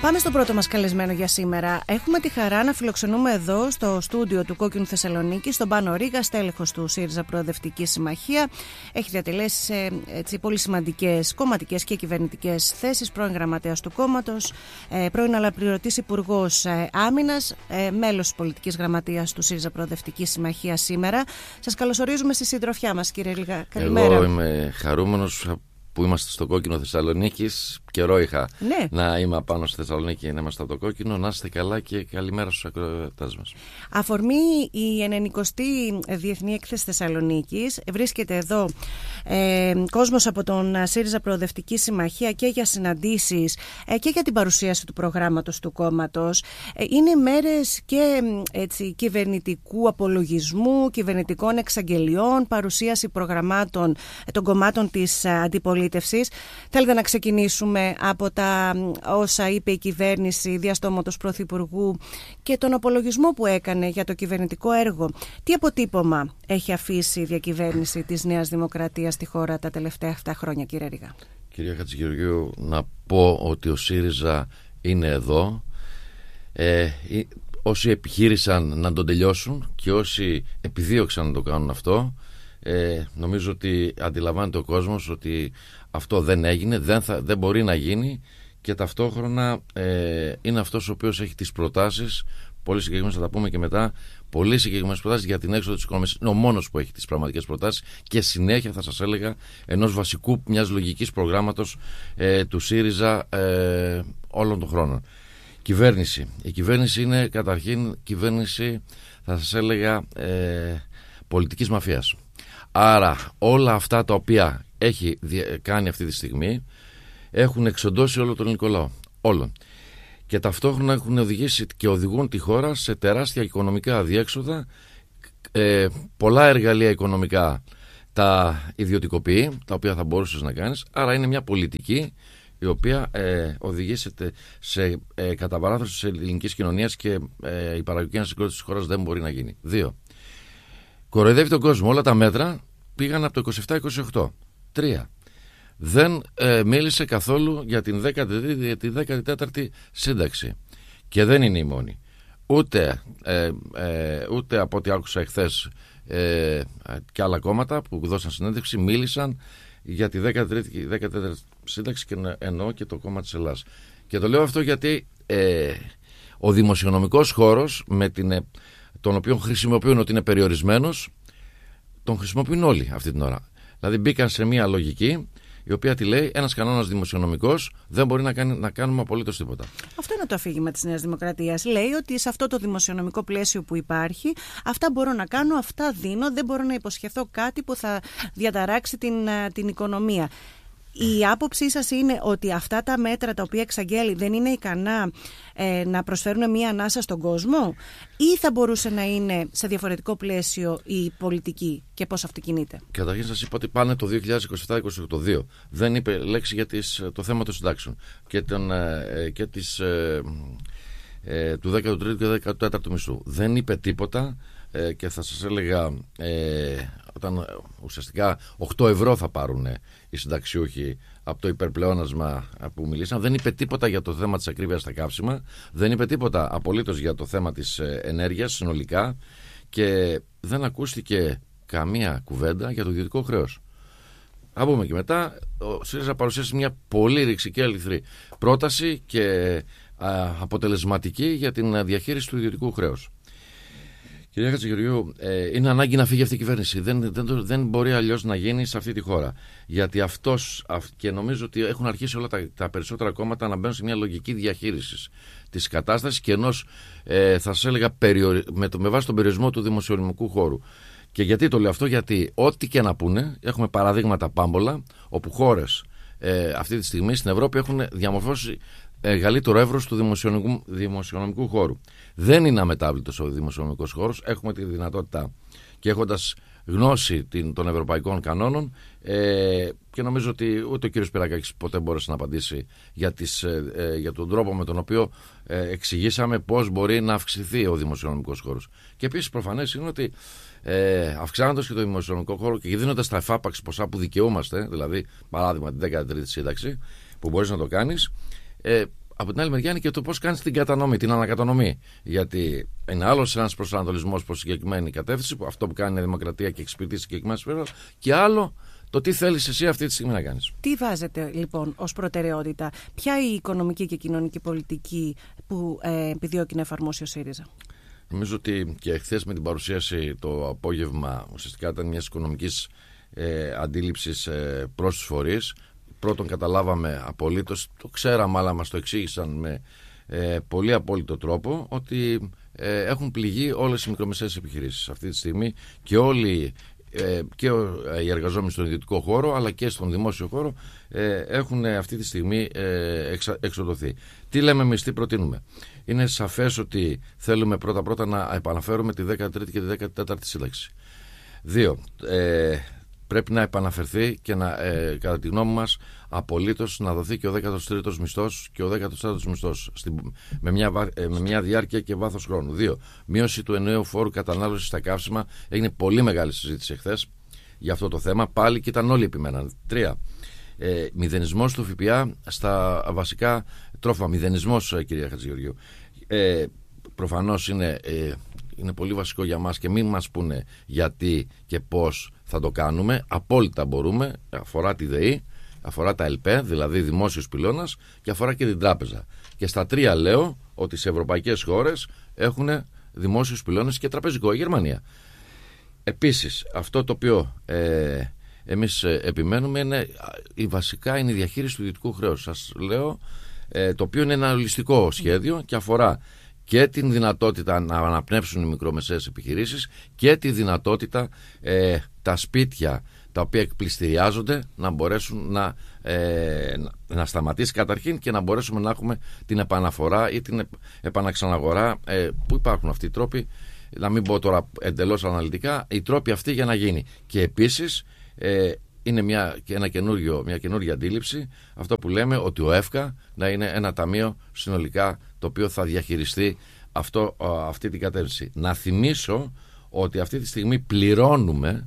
Πάμε στο πρώτο μας καλεσμένο για σήμερα. Έχουμε τη χαρά να φιλοξενούμε εδώ στο στούντιο του Κόκκινου Θεσσαλονίκη, στον Πάνο Ρήγα, στέλεχος του ΣΥΡΙΖΑ Προοδευτική Συμμαχία. Έχει διατελέσει σε πολύ σημαντικές κομματικές και κυβερνητικές θέσεις, πρώην γραμματέας του κόμματος, πρώην αναπληρωτής υπουργός άμυνας, μέλος της πολιτικής γραμματείας του ΣΥΡΙΖΑ Προοδευτική Συμμαχία σήμερα. Σας καλωσορίζουμε στη συντροφιά μας, κύριε Ρήγα. Καλημέρα. Εγώ είμαι χαρούμενος που είμαστε στο Κόκκινο Θεσσαλονίκης. Καιρό είχα να είμαι πάνω στη Θεσσαλονίκη, να είμαστε από το Κόκκινο. Να είστε καλά και καλημέρα στους ακροατές μας. Αφορμή η 90η Διεθνή Έκθεση Θεσσαλονίκης. Βρίσκεται εδώ κόσμος από τον ΣΥΡΙΖΑ Προοδευτική Συμμαχία και για συναντήσεις και για την παρουσίαση του προγράμματος του κόμματος. Είναι μέρες και κυβερνητικού απολογισμού, κυβερνητικών εξαγγελιών, παρουσίαση προγραμμάτων των κομμάτων της αντιπολίτευσης. Θέλετε να ξεκινήσουμε από τα όσα είπε η κυβέρνηση διαστόματος Πρωθυπουργού και τον απολογισμό που έκανε για το κυβερνητικό έργο. Τι αποτύπωμα έχει αφήσει η διακυβέρνηση της Νέας Δημοκρατίας στη χώρα τα τελευταία 7 χρόνια, κύριε Ρήγα? Κυρία Χατζηγεωργίου, να πω ότι ο ΣΥΡΙΖΑ είναι εδώ. Όσοι επιχείρησαν να τον τελειώσουν και όσοι επιδίωξαν να το κάνουν αυτό, νομίζω ότι αντιλαμβάνεται ο κόσμος ότι αυτό δεν έγινε, δεν μπορεί να γίνει, και ταυτόχρονα είναι αυτός ο οποίος έχει τις προτάσεις, πολύ συγκεκριμένες, θα τα πούμε και μετά, πολύ συγκεκριμένες προτάσεις για την έξοδο της οικονομίας. Είναι ο μόνος που έχει τις πραγματικές προτάσεις και συνέχεια, θα σας έλεγα, ενός βασικού μιας λογικής προγράμματος του ΣΥΡΙΖΑ όλων των χρόνων. Κυβέρνηση. Η κυβέρνηση είναι καταρχήν κυβέρνηση, θα σας έλεγα, πολιτικής μαφίας. Άρα όλα αυτά τα οποία έχει κάνει αυτή τη στιγμή έχουν εξοντώσει όλο τον ελληνικό λαό. Όλων. Και ταυτόχρονα έχουν οδηγήσει και οδηγούν τη χώρα σε τεράστια οικονομικά αδιέξοδα. Πολλά εργαλεία οικονομικά τα ιδιωτικοποιεί, τα οποία θα μπορούσες να κάνεις. Άρα είναι μια πολιτική η οποία οδηγεί σε καταβαράθρωση της ελληνικής κοινωνίας και η παραγωγική ανασυγκρότηση της χώρας δεν μπορεί να γίνει. 2. Κοροϊδεύει τον κόσμο. Όλα τα μέτρα πήγαν από το 27-28. 3. Δεν μίλησε καθόλου για την 14η σύνταξη. Και δεν είναι η μόνη. Ούτε από ό,τι άκουσα εχθές και άλλα κόμματα που δώσαν συνέντευξη μίλησαν για τη 14η σύνταξη, και εννοώ και το κόμμα της Ελλάδας. Και το λέω αυτό γιατί ο δημοσιονομικός χώρος, τον οποίο χρησιμοποιούν ότι είναι περιορισμένος, τον χρησιμοποιούν όλοι αυτή την ώρα. Δηλαδή μπήκαν σε μια λογική η οποία τη λέει: ένας κανόνας δημοσιονομικός δεν μπορεί να κάνουμε απολύτως τίποτα. Αυτό είναι το αφήγημα της Νέας Δημοκρατίας. Λέει ότι σε αυτό το δημοσιονομικό πλαίσιο που υπάρχει, αυτά μπορώ να κάνω, αυτά δίνω, δεν μπορώ να υποσχεθώ κάτι που θα διαταράξει την οικονομία. Η άποψή σας είναι ότι αυτά τα μέτρα τα οποία εξαγγέλει δεν είναι ικανά να προσφέρουν μία ανάσα στον κόσμο, ή θα μπορούσε να είναι σε διαφορετικό πλαίσιο η πολιτική και πώς αυτή κινείται? Καταρχήν σας είπα ότι πάνε το 2027-2028. Δεν είπε λέξη για το θέμα των συντάξεων και του 13ου και 14ου μισθού. Δεν είπε τίποτα, και θα σας έλεγα όταν ουσιαστικά 8 ευρώ θα πάρουν οι συνταξιούχοι από το υπερπλεόνασμα που μιλήσαν. Δεν είπε τίποτα για το θέμα της ακρίβειας στα καύσιμα. Δεν είπε τίποτα απολύτως για το θέμα της ενέργειας συνολικά. Και δεν ακούστηκε καμία κουβέντα για το ιδιωτικό χρέος. Θα πούμε και μετά. Ο ΣΥΡΙΖΑ παρουσίασε μια πολύ ρηξική αληθρή πρόταση και αποτελεσματική για την διαχείριση του ιδιωτικού χρέους. Κυρία Χατζηγεωργίου, είναι ανάγκη να φύγει αυτή η κυβέρνηση. Δεν μπορεί αλλιώς να γίνει σε αυτή τη χώρα. Γιατί και νομίζω ότι έχουν αρχίσει όλα τα περισσότερα κόμματα να μπαίνουν σε μια λογική διαχείριση της κατάστασης και ενός, θα σας έλεγα, με βάση τον περιορισμό του δημοσιονομικού χώρου. Και γιατί το λέω αυτό? Γιατί ό,τι και να πούνε, έχουμε παραδείγματα πάμπολα, όπου χώρες αυτή τη στιγμή στην Ευρώπη έχουν διαμορφώσει μεγαλύτερο εύρος του δημοσιονομικού χώρου. Δεν είναι αμετάβλητος ο δημοσιονομικός χώρος. Έχουμε τη δυνατότητα, και έχοντας γνώση των ευρωπαϊκών κανόνων, και νομίζω ότι ούτε ο κύριος Σπυράκης ποτέ μπόρεσε να απαντήσει για τον τρόπο με τον οποίο εξηγήσαμε πώς μπορεί να αυξηθεί ο δημοσιονομικός χώρος. Και επίσης προφανές είναι ότι αυξάνοντας και το δημοσιονομικό χώρο και δίνοντας τα εφάπαξ ποσά που δικαιούμαστε, δηλαδή παράδειγμα την 13η σύνταξη που μπορείς να το κάνεις, από την άλλη μεριά είναι και το πώς κάνεις την κατανομή, την ανακατανομή. Γιατί είναι άλλος ένας προσανατολισμός προς συγκεκριμένη κατεύθυνση, αυτό που κάνει η Δημοκρατία και εξυπηρετεί συγκεκριμένα συμφέροντα, και άλλο το τι θέλεις εσύ αυτή τη στιγμή να κάνεις. Τι βάζετε λοιπόν ως προτεραιότητα, ποια η οικονομική και κοινωνική πολιτική που επιδιώκει να εφαρμόσει ο ΣΥΡΙΖΑ? Νομίζω ότι και χθες με την παρουσίαση το απόγευμα ουσιαστικά ήταν μιας οικονομικής αντίληψης προς τους φορείς. Πρώτον, καταλάβαμε απολύτως, το ξέραμε, αλλά μας το εξήγησαν με πολύ απόλυτο τρόπο, ότι έχουν πληγεί όλες οι μικρομεσαίες επιχειρήσεις αυτή τη στιγμή και όλοι και οι εργαζόμενοι στον ιδιωτικό χώρο αλλά και στον δημόσιο χώρο έχουν αυτή τη στιγμή εξοδοθεί. Τι λέμε εμείς, τι προτείνουμε? Είναι σαφές ότι θέλουμε πρώτα να επαναφέρουμε τη 13η και τη 14η σύνταξη. 2. Πρέπει να επαναφερθεί και κατά τη γνώμη μας απολύτως να δοθεί και ο 13ος μισθός και ο 14ος μισθός με μια διάρκεια και βάθος χρόνου. 2. Μείωση του ενιαίου φόρου κατανάλωσης στα καύσιμα. Έγινε πολύ μεγάλη συζήτηση εχθές για αυτό το θέμα. Πάλι και ήταν όλοι επιμέναν. 3. Μηδενισμός του ΦΠΑ στα βασικά τρόφιμα. Μηδενισμός, κυρία Χατζηγεωργίου. Προφανώς είναι πολύ βασικό για μας και μην μας πούνε γιατί και πώς θα το κάνουμε. Απόλυτα μπορούμε. Αφορά τη ΔΕΗ, αφορά τα ΕΛΠΕ, δηλαδή δημόσιος πυλώνας, και αφορά και την τράπεζα. Και στα 3 λέω ότι σε ευρωπαϊκές χώρες έχουν δημόσιους πυλώνες και τραπεζικό, η Γερμανία. Επίσης, αυτό το οποίο εμείς επιμένουμε είναι βασικά είναι η διαχείριση του ιδιωτικού χρέους. Σας λέω, το οποίο είναι ένα ολιστικό σχέδιο και αφορά και την δυνατότητα να αναπνεύσουν οι μικρομεσαίες επιχειρήσεις και τη δυνατότητα τα σπίτια τα οποία εκπληστηριάζονται να μπορέσουν να σταματήσει καταρχήν και να μπορέσουμε να έχουμε την επαναφορά ή την επαναξαναγορά, που υπάρχουν αυτοί οι τρόποι, να μην πω τώρα εντελώς αναλυτικά, οι τρόποι αυτοί για να γίνει. Και επίσης είναι μια καινούργια αντίληψη αυτό που λέμε, ότι ο ΕΦΚΑ να είναι ένα ταμείο συνολικά το οποίο θα διαχειριστεί αυτή την κατεύθυνση. Να θυμίσω ότι αυτή τη στιγμή πληρώνουμε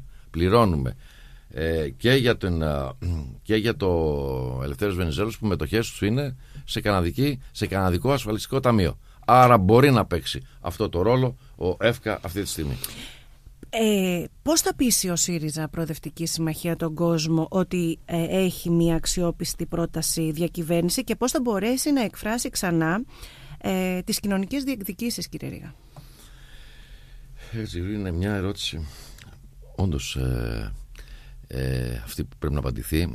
και για το Ελευθέριος Βενιζέλος, που μετοχές του είναι σε καναδικό ασφαλιστικό ταμείο. Άρα μπορεί να παίξει αυτό το ρόλο ο ΕΦΚΑ αυτή τη στιγμή. Πώς θα πείσει ο ΣΥΡΙΖΑ Προοδευτική Συμμαχία τον κόσμο ότι έχει μια αξιόπιστη πρόταση διακυβέρνηση και πώς θα μπορέσει να εκφράσει ξανά τις κοινωνικές διεκδικήσεις, κύριε Ρήγα? Είναι μια ερώτηση όντως αυτή που πρέπει να απαντηθεί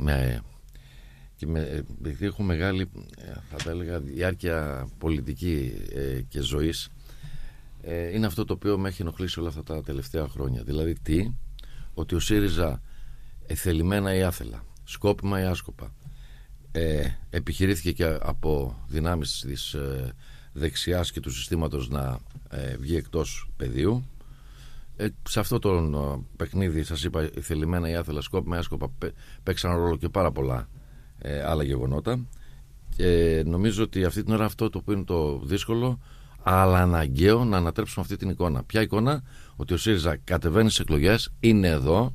γιατί έχω μεγάλη, θα τα έλεγα, διάρκεια πολιτική και ζωής. Είναι αυτό το οποίο με έχει ενοχλήσει όλα αυτά τα τελευταία χρόνια. Δηλαδή ότι ο ΣΥΡΙΖΑ θελημένα ή άθελα, σκόπιμα ή άσκοπα, επιχειρήθηκε και από δυνάμεις της δεξιάς και του συστήματος να βγει εκτός πεδίου. Σε αυτό το παιχνίδι, σας είπα, θελημένα ή άθελα, σκόπιμα ή άσκοπα, παίξαν ρόλο και πάρα πολλά άλλα γεγονότα. Και νομίζω ότι αυτή την ώρα αυτό το που είναι το δύσκολο, αλλά αναγκαίο, να ανατρέψουμε αυτή την εικόνα. Ποια εικόνα? Ότι ο ΣΥΡΙΖΑ κατεβαίνει στις εκλογές, είναι εδώ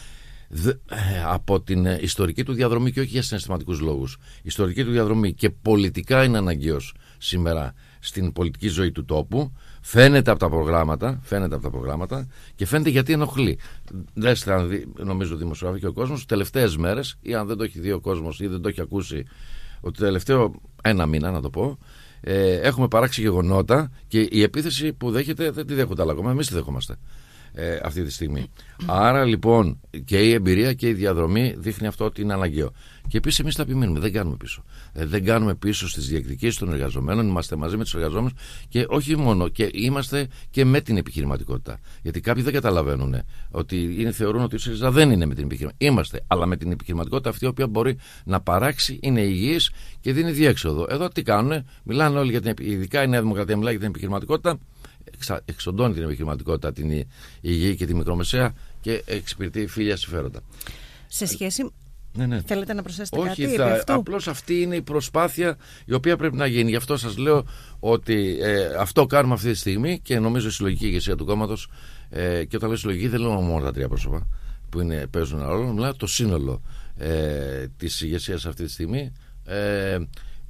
από την ιστορική του διαδρομή και όχι για συναισθηματικούς λόγους. Η ιστορική του διαδρομή και πολιτικά είναι αναγκαίος σήμερα στην πολιτική ζωή του τόπου. Φαίνεται από τα προγράμματα και φαίνεται γιατί ενοχλεί. Δέστε, νομίζω δημοσιογράφοι και ο κόσμος τις τελευταίες μέρες, ή αν δεν το έχει δει ο κόσμος ή δεν το έχει ακούσει, ότι το τελευταίο ένα μήνα, να το πω, έχουμε παράξει γεγονότα και η επίθεση που δέχεται δεν τη δέχονται άλλα ακόμα. Εμείς τη δεχόμαστε αυτή τη στιγμή. Άρα λοιπόν και η εμπειρία και η διαδρομή δείχνει αυτό ότι είναι αναγκαίο. Και επίσης εμείς θα επιμείνουμε, δεν κάνουμε πίσω. Δεν κάνουμε πίσω στις διεκδικήσεις των εργαζομένων, είμαστε μαζί με τους εργαζόμενους και όχι μόνο, και είμαστε και με την επιχειρηματικότητα. Γιατί κάποιοι δεν καταλαβαίνουν ότι θεωρούν ότι ο ΣΥΡΙΖΑ δεν είναι με την επιχειρηματικότητα. Είμαστε, αλλά με την επιχειρηματικότητα αυτή η οποία μπορεί να παράξει, είναι υγιής και δίνει διέξοδο. Εδώ τι κάνουν, μιλάνε όλοι για την ειδικά η Νέα Δημοκρατία μιλάει για την επιχειρηματικότητα. Εξοντώνει την επιχειρηματικότητα, την υγιή και τη μικρομεσαία και εξυπηρετεί φίλια συμφέροντα. Σε σχέση. Ναι. Θέλετε να προσθέσετε κάτι? Όχι, απλώς αυτή είναι η προσπάθεια η οποία πρέπει να γίνει. Γι' αυτό σας λέω ότι αυτό κάνουμε αυτή τη στιγμή και νομίζω η συλλογική ηγεσία του κόμματος, και όταν λέω συλλογική δεν λέω μόνο τα 3 πρόσωπα που παίζουν ένα ρόλο, μιλάω το σύνολο της ηγεσίας αυτή τη στιγμή.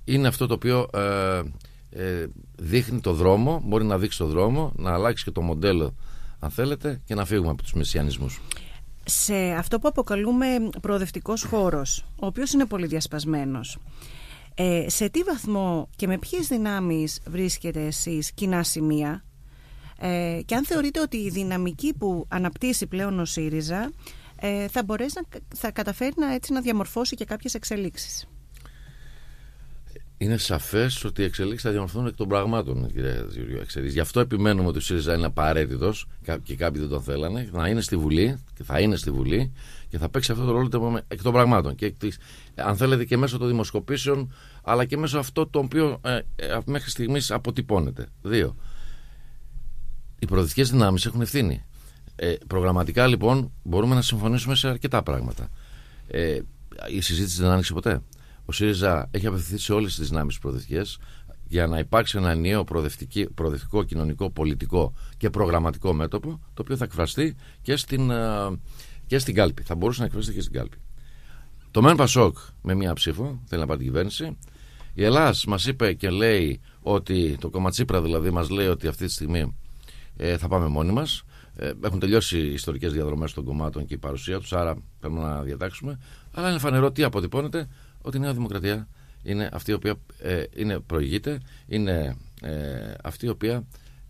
είναι αυτό το οποίο δείχνει το δρόμο, μπορεί να δείξει το δρόμο, να αλλάξει και το μοντέλο αν θέλετε και να φύγουμε από τους μεσιανισμούς. Σε αυτό που αποκαλούμε προοδευτικός χώρος, ο οποίος είναι πολύ διασπασμένος, σε τι βαθμό και με ποιες δυνάμεις βρίσκετε εσείς κοινά σημεία, και αν θεωρείτε ότι η δυναμική που αναπτύσσει πλέον ο ΣΥΡΙΖΑ θα μπορέσει θα καταφέρει να διαμορφώσει και κάποιες εξελίξεις? Είναι σαφές ότι οι εξελίξεις θα διαμορφωθούν εκ των πραγμάτων, κύριε Γεωργίου. Γι' αυτό επιμένουμε ότι ο ΣΥΡΙΖΑ είναι απαραίτητος και κάποιοι δεν τον θέλανε, να είναι στη Βουλή και θα είναι στη Βουλή και θα παίξει αυτό το ρόλο εκ των πραγμάτων. Και αν θέλετε και μέσω των δημοσκοπήσεων, αλλά και μέσω αυτό το οποίο μέχρι στιγμής αποτυπώνεται. 2. Οι προοδευτικές δυνάμεις έχουν ευθύνη. Προγραμματικά λοιπόν μπορούμε να συμφωνήσουμε σε αρκετά πράγματα. Η συζήτηση δεν άνοιξε ποτέ. Ο ΣΥΡΙΖΑ έχει απευθυνθεί σε όλες τις δυνάμεις προοδευτικές για να υπάρξει ένα ενιαίο προοδευτικό, κοινωνικό, πολιτικό και προγραμματικό μέτωπο, το οποίο θα εκφραστεί και στην κάλπη. Θα μπορούσε να εκφραστεί και στην κάλπη. Το ΜΕΝ ΠΑΣΟΚ με μία ψήφο θέλει να πάρει την κυβέρνηση. Η Ελλάς μας είπε και λέει ότι το κόμμα Τσίπρα δηλαδή μας λέει ότι αυτή τη στιγμή θα πάμε μόνοι μας. Έχουν τελειώσει οι ιστορικές διαδρομές των κομμάτων και η παρουσία τους, άρα πρέπει να διατάξουμε. Αλλά είναι φανερό τι αποτυπώνεται, ότι η Νέα Δημοκρατία είναι αυτή η οποία προηγείται, είναι αυτή η οποία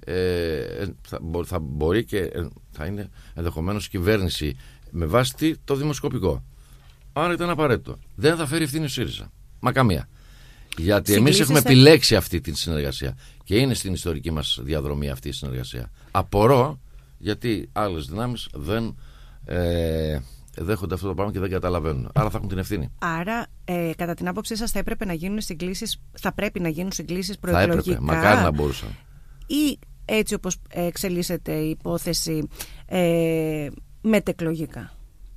θα μπορεί και θα είναι ενδεχομένως κυβέρνηση με βάση το δημοσκοπικό. Άρα ήταν απαραίτητο. Δεν θα φέρει ευθύνη ο ΣΥΡΙΖΑ. Μα καμία. Γιατί εμείς έχουμε επιλέξει αυτή τη συνεργασία και είναι στην ιστορική μας διαδρομή αυτή η συνεργασία. Απορώ γιατί άλλες δυνάμεις δεν δέχονται αυτό το πράγμα και δεν καταλαβαίνουν. Άρα θα έχουν την ευθύνη. Άρα, κατά την άποψή σας, θα έπρεπε να γίνουν συγκλήσεις, θα πρέπει να γίνουν συγκλήσεις προεκλογικά. Θα έπρεπε, μακάρι να μπορούσαν. Ή έτσι όπως εξελίσσεται η υπόθεση μετεκλογικά?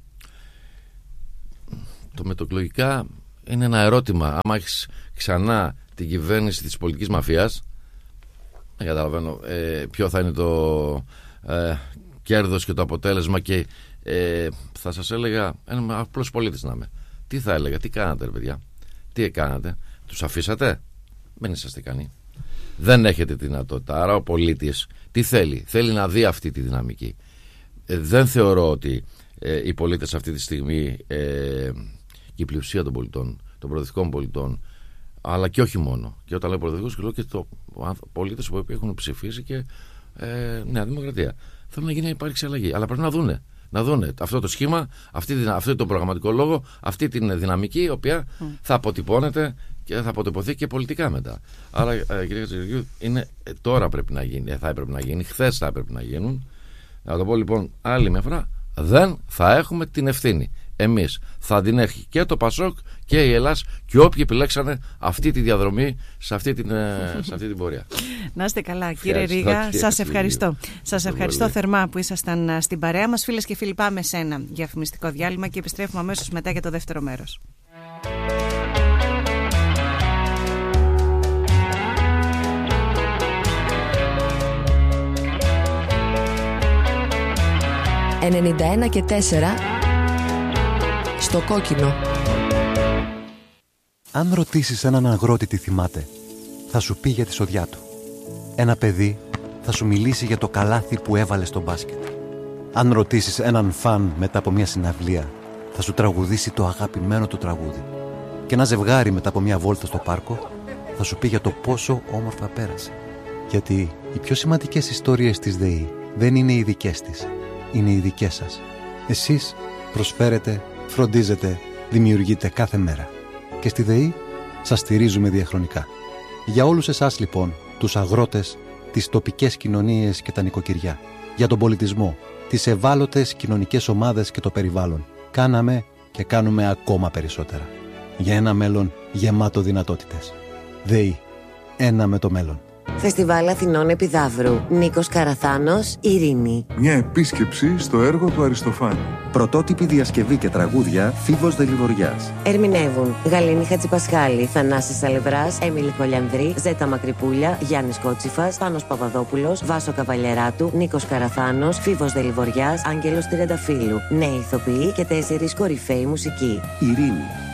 Το μετεκλογικά είναι ένα ερώτημα. Άμα έχεις ξανά την κυβέρνηση της πολιτικής μαφίας, δεν καταλαβαίνω ποιο θα είναι το κέρδος και το αποτέλεσμα και θα σας έλεγα ένα απλός πολίτης να είμαι. Τι θα έλεγα, τι κάνατε ρε παιδιά, τι κάνατε, τους αφήσατε? Δεν είσαστε ικανοί. Δεν έχετε τη δυνατότητα. Άρα ο πολίτης τι θέλει? Θέλει να δει αυτή τη δυναμική. Δεν θεωρώ ότι οι πολίτες αυτή τη στιγμή και η πλειοψηφία των πολιτών, των προοδευτικών πολιτών, αλλά και όχι μόνο. Και όταν λέω προοδευτικούς, λέω και πολίτες που έχουν ψηφίσει και Νέα Δημοκρατία. Θέλουν να γίνει, να υπάρξει αλλαγή. Αλλά πρέπει να δούνε αυτό το σχήμα, αυτό το προγραμματικό λόγο, αυτή τη δυναμική, η οποία θα αποτυπώνεται και θα αποτυπωθεί και πολιτικά μετά. Άρα, κύριε Χατζηγεωργίου, τώρα πρέπει να γίνει, θα έπρεπε να γίνει, χθες θα έπρεπε να γίνουν. Να το πω λοιπόν άλλη μια φορά, δεν θα έχουμε την ευθύνη. Εμείς θα την έχει και το ΠΑΣΟΚ και η Ελλάς και όποιοι επιλέξανε αυτή τη διαδρομή σε αυτή την πορεία. Να είστε καλά, κύριε Ρήγα. Σας ευχαριστώ. Σας ευχαριστώ θερμά που ήσασταν στην παρέα μας. Φίλες και φίλοι, πάμε σε ένα διαφημιστικό διάλειμμα και επιστρέφουμε αμέσως μετά για το δεύτερο μέρος. «91 και 4» στο κόκκινο. Αν ρωτήσεις έναν αγρότη τι θυμάται, θα σου πει για τη σοδιά του. Ένα παιδί θα σου μιλήσει για το καλάθι που έβαλε στο μπάσκετ. Αν ρωτήσεις έναν φαν μετά από μια συναυλία, θα σου τραγουδήσει το αγαπημένο του τραγούδι. Και ένα ζευγάρι μετά από μια βόλτα στο πάρκο θα σου πει για το πόσο όμορφα πέρασε. Γιατί οι πιο σημαντικές ιστορίες της ΔΕΗ δεν είναι οι δικές της, είναι οι δικές σας. Εσείς προσφέρετε, φροντίζετε, δημιουργείτε κάθε μέρα. Και στη ΔΕΗ σας στηρίζουμε διαχρονικά. Για όλους εσάς λοιπόν, τους αγρότες, τις τοπικές κοινωνίες και τα νοικοκυριά, για τον πολιτισμό, τις ευάλωτες κοινωνικές ομάδες και το περιβάλλον, κάναμε και κάνουμε ακόμα περισσότερα. Για ένα μέλλον γεμάτο δυνατότητες. ΔΕΗ. Ένα με το μέλλον. Φεστιβάλ Αθηνών Επιδαύρου. Νίκος Καραθάνος, Ειρήνη. Μια επίσκεψη στο έργο του Αριστοφάνη. Πρωτότυπη διασκευή και τραγούδια Φίβος Δελιβοριάς. Ερμηνεύουν Γαλήνη Χατζηπασχάλη, Θανάσης Αλευράς, Έμιλη Κολιανδρή, Ζέτα Μακρυπούλια, Γιάννης Κότσιφας, Πάνος Παπαδόπουλος, Βάσο Καβαλιεράτου, Νίκος Καραθάνος, Φίβος Δελιβοριάς, Άγγελος Τριανταφύλου. Νέοι ηθοποιοί και 4 κορυφαίοι μουσικοί. Ειρήνη.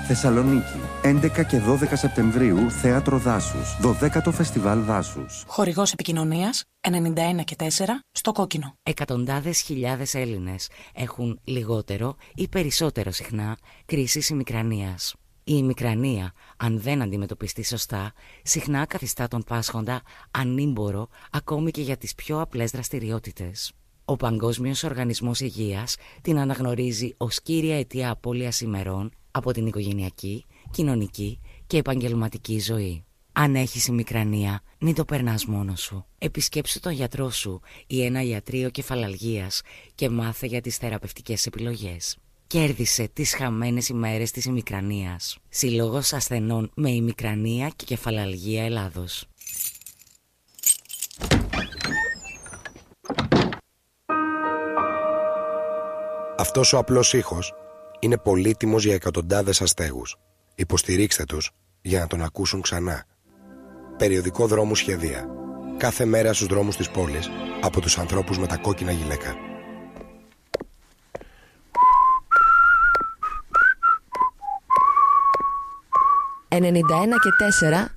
Θεσσαλονίκη, 11 και 12 Σεπτεμβρίου, Θέατρο Δάσους, 12ο Φεστιβάλ Δάσους. Χορηγός επικοινωνίας 91 και 4 στο κόκκινο. Εκατοντάδες χιλιάδες Έλληνες έχουν λιγότερο ή περισσότερο συχνά κρίσεις ημικρανίας. Η ημικρανία, αν δεν αντιμετωπιστεί σωστά, συχνά καθιστά τον πάσχοντα ανήμπορο ακόμη και για τις πιο απλές δραστηριότητες. Ο Παγκόσμιος Οργανισμός Υγείας την αναγνωρίζει ως κύρια αιτία απώλειας ημερών από την οικογενειακή, κοινωνική και επαγγελματική ζωή. Αν έχεις ημικρανία, μην το περνάς μόνος σου. Επισκέψου τον γιατρό σου ή ένα ιατρείο κεφαλαλγίας και μάθε για τις θεραπευτικές επιλογές. Κέρδισε τις χαμένες ημέρες της ημικρανίας. Συλλόγος ασθενών με ημικρανία και κεφαλαλγία Ελλάδος. Αυτός ο απλός ήχος είναι πολύτιμος για εκατοντάδες αστέγους. Υποστηρίξτε τους για να τον ακούσουν ξανά. Περιοδικό Δρόμου Σχεδία. Κάθε μέρα στους δρόμους της πόλης από τους ανθρώπους με τα κόκκινα γυλαίκα. «91 και 4